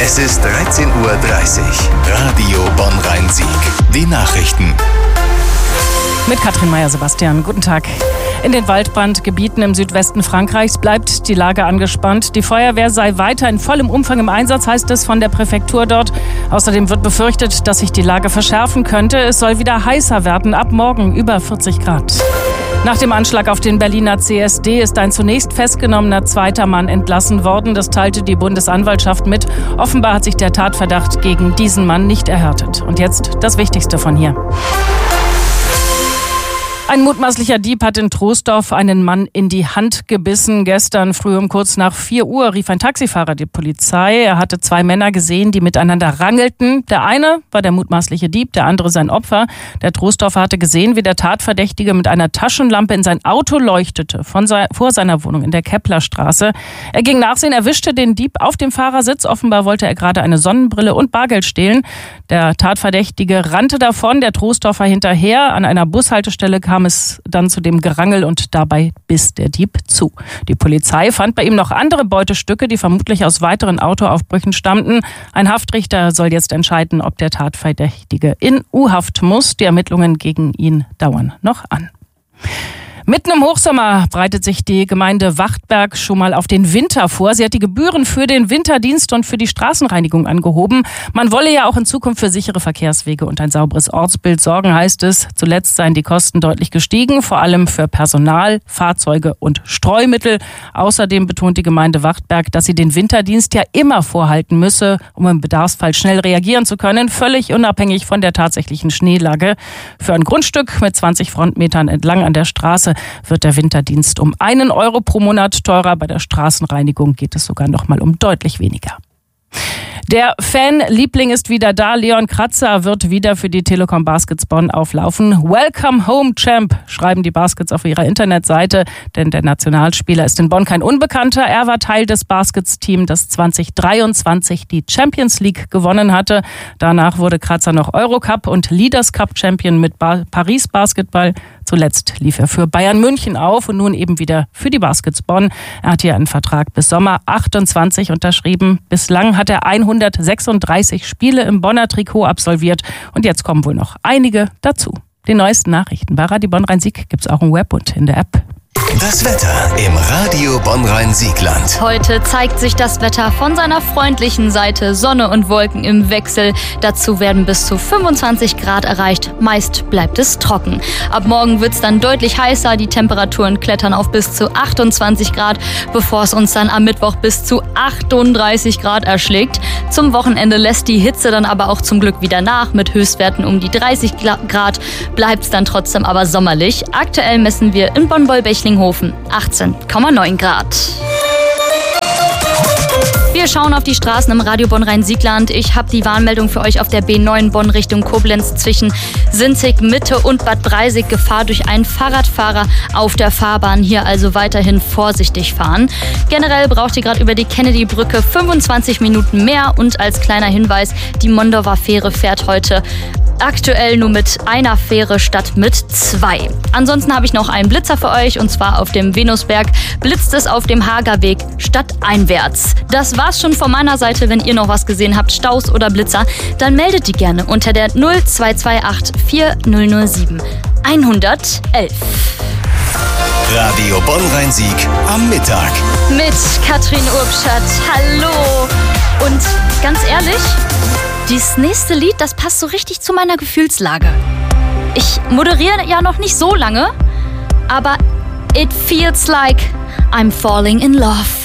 Es ist 13:30 Uhr. Radio Bonn-Rhein-Sieg. Die Nachrichten. Mit Katrin Meyer-Sebastian. Guten Tag. In den Waldbrandgebieten im Südwesten Frankreichs bleibt die Lage angespannt. Die Feuerwehr sei weiter in vollem Umfang im Einsatz, heißt es von der Präfektur dort. Außerdem wird befürchtet, dass sich die Lage verschärfen könnte. Es soll wieder heißer werden, ab morgen über 40 Grad. Nach dem Anschlag auf den Berliner CSD ist ein zunächst festgenommener zweiter Mann entlassen worden. Das teilte die Bundesanwaltschaft mit. Offenbar hat sich der Tatverdacht gegen diesen Mann nicht erhärtet. Und jetzt das Wichtigste von hier. Ein mutmaßlicher Dieb hat in Troisdorf einen Mann in die Hand gebissen. Gestern früh um kurz nach 4 Uhr rief ein Taxifahrer die Polizei. Er hatte 2 Männer gesehen, die miteinander rangelten. Der eine war der mutmaßliche Dieb, der andere sein Opfer. Der Troisdorfer hatte gesehen, wie der Tatverdächtige mit einer Taschenlampe in sein Auto leuchtete, vor seiner Wohnung in der Keplerstraße. Er ging nachsehen, erwischte den Dieb auf dem Fahrersitz. Offenbar wollte er gerade eine Sonnenbrille und Bargeld stehlen. Der Tatverdächtige rannte davon, der Troisdorfer hinterher. An einer Bushaltestelle kam es dann zu dem Gerangel und dabei biss der Dieb zu. Die Polizei fand bei ihm noch andere Beutestücke, die vermutlich aus weiteren Autoaufbrüchen stammten. Ein Haftrichter soll jetzt entscheiden, ob der Tatverdächtige in U-Haft muss. Die Ermittlungen gegen ihn dauern noch an. Mitten im Hochsommer breitet sich die Gemeinde Wachtberg schon mal auf den Winter vor. Sie hat die Gebühren für den Winterdienst und für die Straßenreinigung angehoben. Man wolle ja auch in Zukunft für sichere Verkehrswege und ein sauberes Ortsbild sorgen, heißt es. Zuletzt seien die Kosten deutlich gestiegen, vor allem für Personal, Fahrzeuge und Streumittel. Außerdem betont die Gemeinde Wachtberg, dass sie den Winterdienst ja immer vorhalten müsse, um im Bedarfsfall schnell reagieren zu können, völlig unabhängig von der tatsächlichen Schneelage. Für ein Grundstück mit 20 Frontmetern entlang an der Straße wird der Winterdienst um 1 Euro pro Monat teurer. Bei der Straßenreinigung geht es sogar noch mal um deutlich weniger. Der Fanliebling ist wieder da. Leon Kratzer wird wieder für die Telekom Baskets Bonn auflaufen. Welcome home, Champ, schreiben die Baskets auf ihrer Internetseite. Denn der Nationalspieler ist in Bonn kein Unbekannter. Er war Teil des Baskets-Teams, das 2023 die Champions League gewonnen hatte. Danach wurde Kratzer noch Eurocup und Leaders Cup Champion mit Paris Basketball. Zuletzt lief er für Bayern München auf und nun eben wieder für die Baskets Bonn. Er hat hier einen Vertrag bis Sommer 28 unterschrieben. Bislang hat er 136 Spiele im Bonner Trikot absolviert und jetzt kommen wohl noch einige dazu. Die neuesten Nachrichten bei Radio Bonn-Rhein-Sieg gibt's auch im Web und in der App. Das Wetter im Radio Bonn-Rhein-Siegland. Heute zeigt sich das Wetter von seiner freundlichen Seite. Sonne und Wolken im Wechsel. Dazu werden bis zu 25 Grad erreicht. Meist bleibt es trocken. Ab morgen wird es dann deutlich heißer. Die Temperaturen klettern auf bis zu 28 Grad, bevor es uns dann am Mittwoch bis zu 38 Grad erschlägt. Zum Wochenende lässt die Hitze dann aber auch zum Glück wieder nach. Mit Höchstwerten um die 30 Grad bleibt es dann trotzdem aber sommerlich. Aktuell messen wir in Bonn-Bollbechlinghofen 18,9 Grad. Wir schauen auf die Straßen im Radio Bonn-Rhein-Siegland. Ich habe die Warnmeldung für euch auf der B9 Bonn Richtung Koblenz zwischen Sinzig Mitte und Bad Breisig. Gefahr durch einen Fahrradfahrer auf der Fahrbahn. Hier also weiterhin vorsichtig fahren. Generell braucht ihr gerade über die Kennedy-Brücke 25 Minuten mehr. Und als kleiner Hinweis, die Mondorfer Fähre fährt heute aktuell nur mit einer Fähre statt mit 2. Ansonsten habe ich noch einen Blitzer für euch und zwar auf dem Venusberg blitzt es auf dem Hagerweg stadteinwärts. Das war's schon von meiner Seite. Wenn ihr noch was gesehen habt, Staus oder Blitzer, dann meldet die gerne unter der 0228 4007 111. Radio Bonn-Rhein-Sieg am Mittag. Mit Katrin Urbschat. Hallo. Und ganz ehrlich, dieses nächste Lied, das passt so richtig zu meiner Gefühlslage. Ich moderiere ja noch nicht so lange, aber it feels like I'm falling in love.